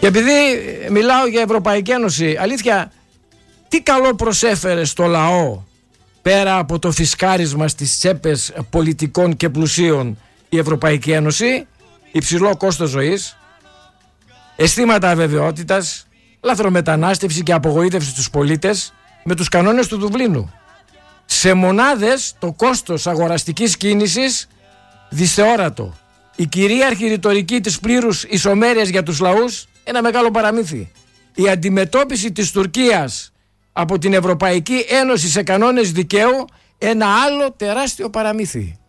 Και επειδή μιλάω για Ευρωπαϊκή Ένωση, αλήθεια, τι καλό προσέφερε στο λαό πέρα από το φισκάρισμα στις τσέπες πολιτικών και πλουσίων η Ευρωπαϊκή Ένωση? Υψηλό κόστος ζωής, αισθήματα αβεβαιότητας, λαθρομετανάστευση και απογοήτευση στους πολίτες με τους κανόνες του Δουβλίνου. Σε μονάδες το κόστος αγοραστικής κίνησης δυσθεόρατο. Η κυρίαρχη ρητορική της πλήρους ισομέρειας για τους λαούς, ένα μεγάλο παραμύθι. Η αντιμετώπιση της Τουρκίας από την Ευρωπαϊκή Ένωση σε κανόνες δικαίου, ένα άλλο τεράστιο παραμύθι.